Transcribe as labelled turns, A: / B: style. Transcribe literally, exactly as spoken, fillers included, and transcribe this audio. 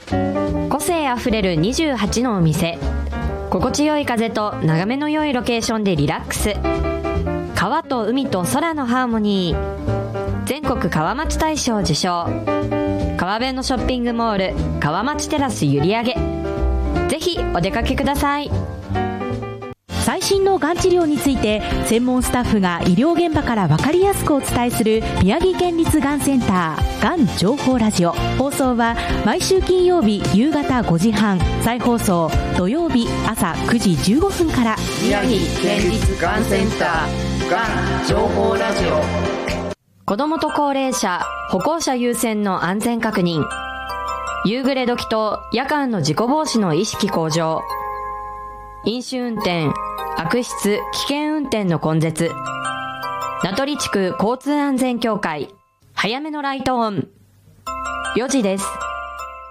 A: 個性あふれるにじゅうはちのお店、心地よい風と眺めの良いロケーションでリラックス。川と海と空のハーモニー、全国川町大賞受賞。川辺のショッピングモール川町テラス閖上。ぜひお出かけください。
B: 最新のがん治療について専門スタッフが医療現場から分かりやすくお伝えする宮城県立がんセンターがん情報ラジオ。放送は毎週金曜日夕方ごじはん、再放送土曜日朝くじじゅうごふんから。
C: 宮城県立がんセンターがん情報ラジオ。
A: 子どもと高齢者、歩行者優先の安全確認、夕暮れ時と夜間の事故防止の意識向上、飲酒運転、悪質危険運転の根絶、名取地区交通安全協会、早めのライトオン。よじです。